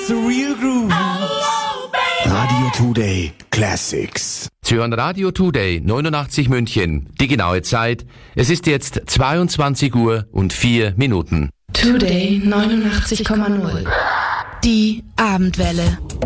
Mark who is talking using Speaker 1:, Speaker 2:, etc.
Speaker 1: the real groove. Radio Today Classics.
Speaker 2: Sie hören Radio Today 89 München. Die genaue Zeit. Es ist jetzt 22 Uhr und 4 Minuten.
Speaker 3: Today 89,0. Die Abendwelle.